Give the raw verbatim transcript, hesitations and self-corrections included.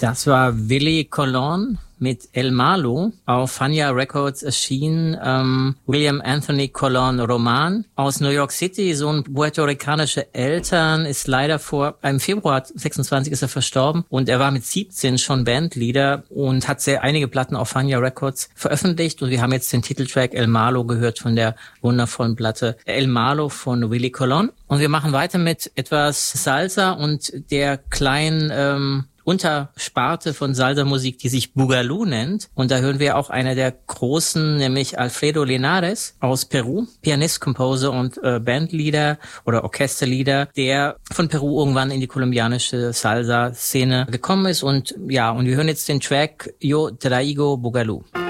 Das war Willy Colon mit El Malo. Auf Fania Records erschien ähm, William Anthony Colon Roman aus New York City, Sohn puerto-ricanischer Eltern, ist leider vor, im Februar sechsundzwanzig ist er verstorben und er war mit siebzehn schon Bandleader und hat sehr einige Platten auf Fania Records veröffentlicht und wir haben jetzt den Titeltrack El Malo gehört von der wundervollen Platte El Malo von Willy Colon und wir machen weiter mit etwas Salsa und der kleinen ähm, Untersparte von Salsa-Musik, die sich Boogaloo nennt. Und da hören wir auch einer der großen, nämlich Alfredo Linares aus Peru, Pianist, Composer und äh, Bandleader oder Orchesterleader, der von Peru irgendwann in die kolumbianische Salsa-Szene gekommen ist. Und ja, und wir hören jetzt den Track Yo Traigo Boogaloo.